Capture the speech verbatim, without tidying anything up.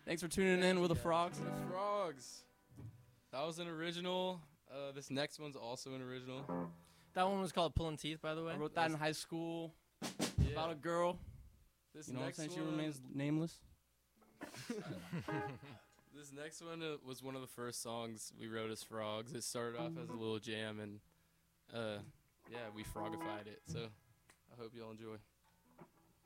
Thanks for tuning in with the Frogs. The Frogs. That was an original. Uh, this next one's also an original. That one was called Pulling Teeth, by the way. I wrote that in high school Yeah. about a girl. This You know what I'm next saying? She one, remains nameless. This next one uh, was one of the first songs we wrote as Frogs. It started off as a little jam, and uh, yeah, we frogified it. So I hope y'all enjoy.